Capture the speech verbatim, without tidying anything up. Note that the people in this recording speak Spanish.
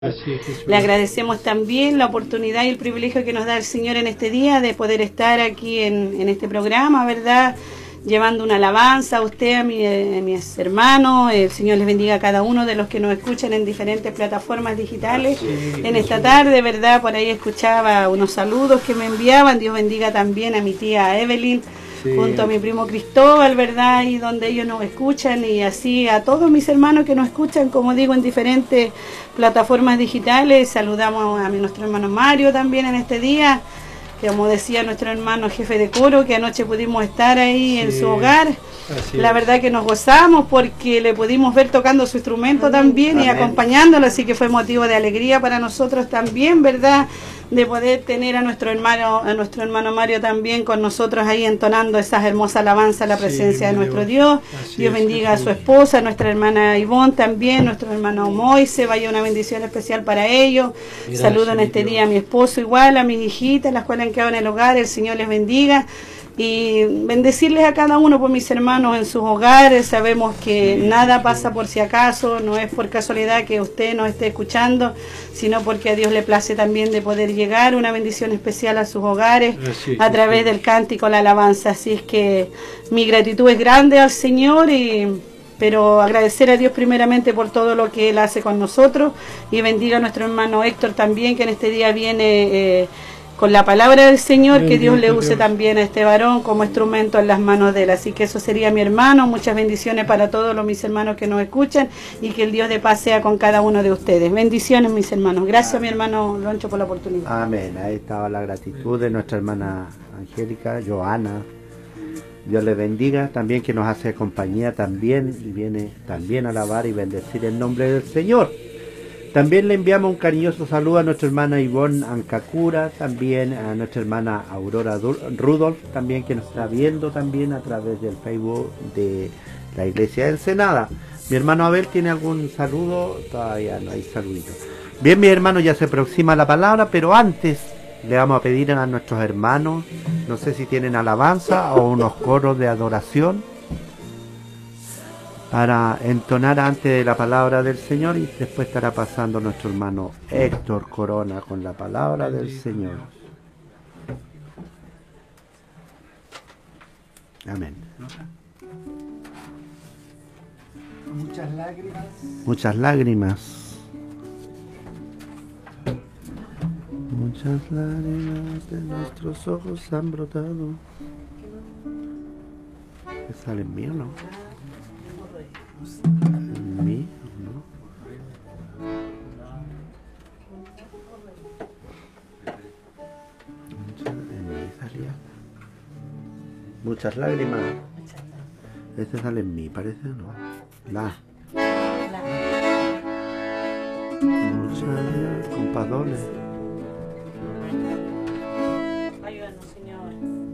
Así es, Le agradecemos también la oportunidad y el privilegio que nos da el Señor en este día de poder estar aquí en, en este programa, ¿verdad? Llevando una alabanza a usted, a, mi, a mis hermanos. El Señor les bendiga a cada uno de los que nos escuchan en diferentes plataformas digitales. Sí, en esta tarde, ¿verdad? Por ahí escuchaba unos saludos que me enviaban. Dios bendiga también a mi tía Evelyn, sí, junto a mi primo Cristóbal, ¿verdad? Y donde ellos nos escuchan, y así a todos mis hermanos que nos escuchan, como digo, en diferentes plataformas digitales. Saludamos a nuestro hermano Mario también en este día, que como decía nuestro hermano jefe de coro, que anoche pudimos estar ahí, sí, en su hogar. La es. verdad que nos gozamos porque le pudimos ver tocando su instrumento también. Amén. Y acompañándolo, así que fue motivo de alegría para nosotros también, ¿verdad? De poder tener a nuestro hermano, a nuestro hermano Mario también con nosotros ahí entonando esas hermosas alabanzas a la presencia, sí, de nuestro Dios. Así Dios bendiga es, a su esposa, a nuestra hermana Ivonne también, nuestro hermano Moise, vaya una bendición especial para ellos. Gracias, saludo en este Dios. día a mi esposo igual, a mis hijitas, las cuales han quedado en el hogar, el Señor les bendiga. Y bendecirles a cada uno por mis hermanos en sus hogares. Sabemos que nada pasa por si acaso, no es por casualidad que usted nos esté escuchando, sino porque a Dios le place también de poder llegar una bendición especial a sus hogares a través del cántico, la alabanza. Así es que mi gratitud es grande al Señor, y pero agradecer a Dios primeramente por todo lo que Él hace con nosotros, y bendiga a nuestro hermano Héctor también, que en este día viene eh, con la palabra del Señor, que Dios le use también a este varón como instrumento en las manos de Él. Así que eso sería mi hermano. Muchas bendiciones para todos los mis hermanos que nos escuchan, y que el Dios de paz sea con cada uno de ustedes. Bendiciones, mis hermanos. Gracias, amén, mi hermano Loncho, por la oportunidad. Amén. Ahí estaba la gratitud de nuestra hermana Angélica, Joana. Dios le bendiga. También que nos hace compañía también, y viene también a alabar y bendecir el nombre del Señor. También le enviamos un cariñoso saludo a nuestra hermana Ivonne Ancacura, también a nuestra hermana Aurora Rudolph, también que nos está viendo también a través del Facebook de la Iglesia de Ensenada. Mi hermano Abel tiene algún saludo, todavía no hay saludito. Bien, mi hermano, ya se aproxima la palabra, pero antes le vamos a pedir a nuestros hermanos, no sé si tienen alabanza o unos coros de adoración, para entonar antes de la palabra del Señor, y después estará pasando nuestro hermano Héctor Corona con la palabra del Señor. Amén. Muchas lágrimas. Muchas lágrimas. Muchas lágrimas de nuestros ojos han brotado. ¿Qué sale mío, no? ¿Mí? ¿No? Muchas, en mí salía. Muchas lágrimas. Este sale en mí, parece, ¿no? La. Muchas lágrimas, compadores. Ayúdanos, Señor.